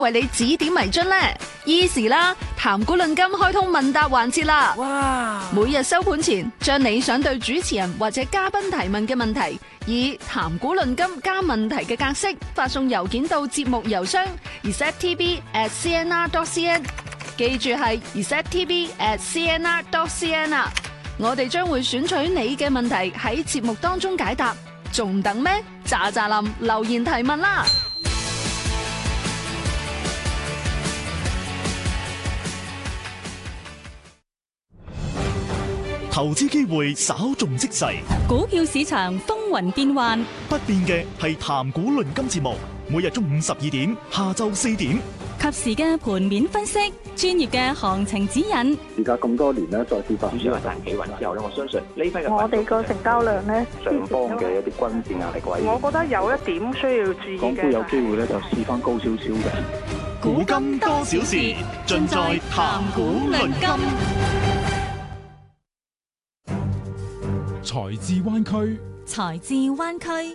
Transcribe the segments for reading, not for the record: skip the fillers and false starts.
為你指點迷津呢 easy 啦，談古論今開通問答環節啦。 哇！ 每日收盤前，將你想對主持人或者嘉賓提問嘅問題，以談古論今加問題嘅格式發送郵件到節目郵箱 receptv@cnr.cn， 記住係 receptv@cnr.cn 啊！我哋將會選取你嘅問題喺節目當中解答，仲等咩？喳喳林留言提問啦！ 投資機會稍縱即逝， 股票市場風雲變幻， 不變嘅係談股論金節目，每日中午12點，下晝4點， 及時嘅盤面分析，專業嘅行情指引。 而家咁多年咧，再次發主要係大企穩之後咧，我相信呢批嘅我哋個成交量咧， 上方嘅一啲均線壓力位， 我覺得有一點需要注意嘅， 港股有機會咧就試翻高少少嘅。 古今多少事，盡在談股論金。 財智灣區， 財智灣區。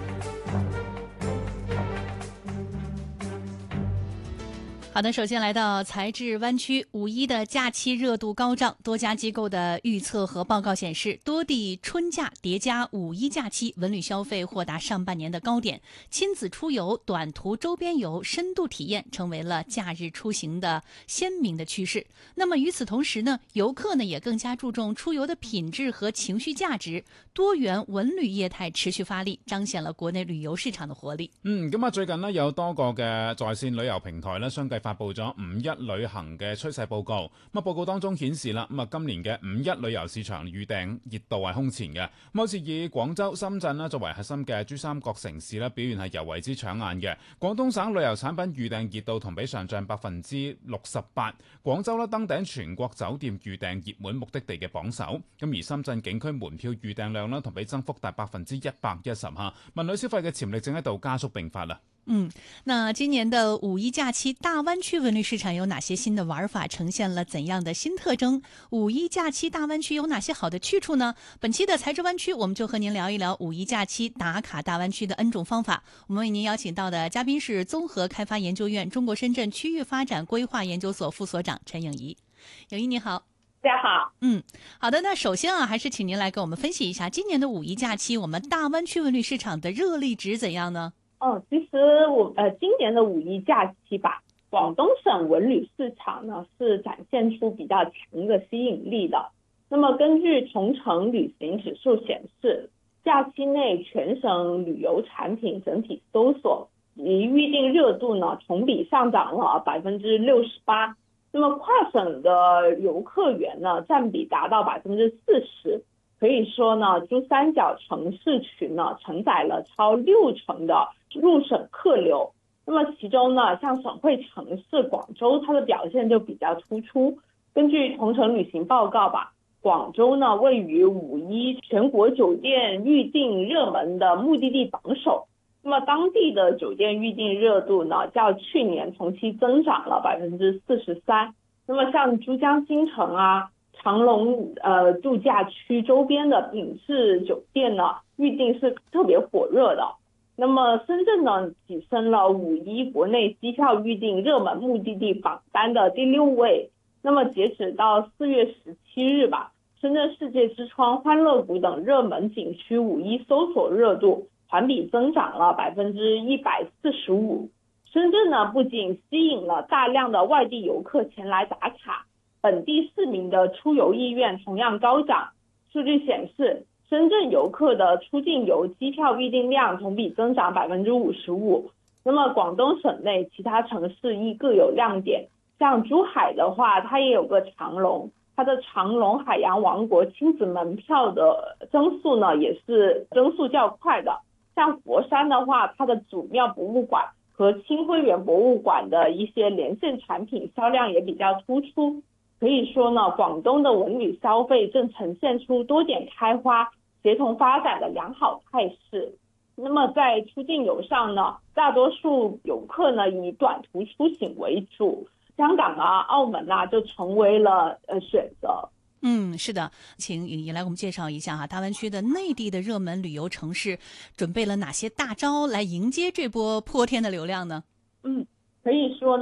好的，首先來到財智灣區，五一的假期熱度高漲，多家機構的預測和報告顯示，多地春假疊加五一假期，文旅消費或達上半年的高點，親子出遊、短途周邊遊、深度體驗成為了假日出行的鮮明的趨勢。那麼與此同時呢，遊客呢也更加注重出遊的品質和情緒價值，多元文旅業態持續發力，彰顯了國內旅遊市場的活力。 咁啊，最近呢有多個嘅在線旅遊平台呢相繼發佈咗五一旅行嘅趨勢報告。咁啊，報告當中顯示啦，咁啊今年嘅五一旅遊市場預訂熱度係空前嘅。咁好似以廣州、深圳啦作為核心嘅珠三角城市咧，表現係尤為之搶眼嘅。廣東省旅遊產品預訂熱度同比上漲68%，廣州啦登頂全國酒店預訂熱門目的地嘅榜首。咁而深圳景區門票預訂量啦同比增幅達110%嚇，文旅消費嘅潛力正喺度加速並發啦。 那今年的五一假期，大灣區文旅市場有哪些新的玩法，呈現了怎樣的新特徵？五一假期大灣區有哪些好的去處呢？本期的財智灣區，我們就和您聊一聊五一假期打卡大灣區的 N 種方法。我們為您邀請到的嘉賓是綜合開發研究院中國深圳區域發展規劃研究所副所長陳穎儀。穎儀你好。 大家好。 好的，那首先還是請您來給我們分析一下今年的五一假期，我們大灣區文旅市場的熱力值怎樣呢？ 其實今年的五一假期吧，廣東省文旅市場呢是展現出比較強的吸引力的。那麼根據同程旅行指數顯示，假期內全省旅遊產品整體搜索及預訂熱度呢同比上漲了68%。那麼跨省的遊客源呢佔比達到40%。可以說呢，珠三角城市群呢承載了超60%的入省客流。那麼其中呢，像省會城市廣州，它的表現就比較突出。根據同程旅行報告吧，廣州呢位於五一全國酒店預訂熱門的目的地榜首。那麼當地的酒店預訂熱度呢，較去年同期增長了43%。那麼像珠江新城啊、長隆度假區周邊的品質酒店呢，預訂是特別火熱的。那麼深圳呢，躋身了五一國內機票預訂熱門目的地榜單的第6位。那麼截止到4月17日吧，深圳世界之窗、歡樂谷等熱門景區五一搜索熱度環比增長了145%。深圳呢，不僅吸引了大量的外地遊客前來打卡，本地市民的出遊意願同樣高漲。數據顯示，深圳遊客的出境遊機票預訂量同比增長55%。那麼廣東省內其他城市亦各有亮點，像珠海的話，它也有個長隆，它的長隆海洋王國親子門票的增速呢，也是增速較快的。像佛山的話，它的祖廟博物館和清暉園博物館的一些連線產品銷量也比較突出。可以說呢，廣東的文旅消費正呈現出多點開花、協同發展的良好態勢。那麼在出境遊上呢，大多數遊客呢以短途出行為主，香港啊、澳門啊就成為了選擇。 是的，請穎儀來我們介紹一下哈，大灣區的內地的熱門旅遊城市準備了哪些大招來迎接這波潑天的流量呢？ 可以说